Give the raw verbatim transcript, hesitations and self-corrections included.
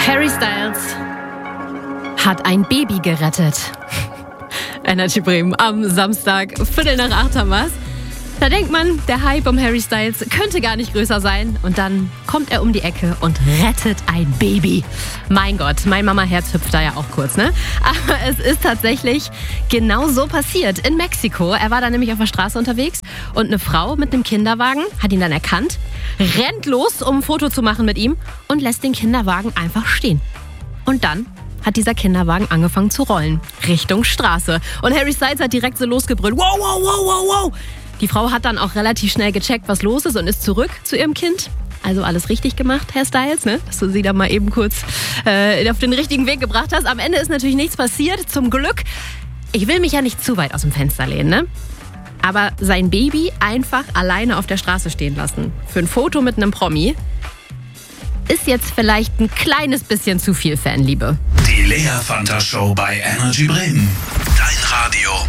Harry Styles hat ein Baby gerettet. Energy Bremen am Samstag, Viertel nach acht haben wir's. Da denkt man, der Hype um Harry Styles könnte gar nicht größer sein. Und dann kommt er um die Ecke und rettet ein Baby. Mein Gott, mein Mama-Herz hüpft da ja auch kurz, ne? Aber es ist tatsächlich genau so passiert in Mexiko. Er war da nämlich auf der Straße unterwegs und eine Frau mit einem Kinderwagen hat ihn dann erkannt, rennt los, um ein Foto zu machen mit ihm und lässt den Kinderwagen einfach stehen. Und dann hat dieser Kinderwagen angefangen zu rollen, Richtung Straße. Und Harry Styles hat direkt so losgebrüllt, wow, wow, wow, wow, wow. Die Frau hat dann auch relativ schnell gecheckt, was los ist und ist zurück zu ihrem Kind. Also alles richtig gemacht, Herr Styles, ne? Dass du sie da mal eben kurz äh, auf den richtigen Weg gebracht hast. Am Ende ist natürlich nichts passiert, zum Glück. Ich will mich ja nicht zu weit aus dem Fenster lehnen, ne? Aber sein Baby einfach alleine auf der Straße stehen lassen, für ein Foto mit einem Promi, ist jetzt vielleicht ein kleines bisschen zu viel Fanliebe. Die Lea Fanta Show bei Energy Bremen. Dein Radio.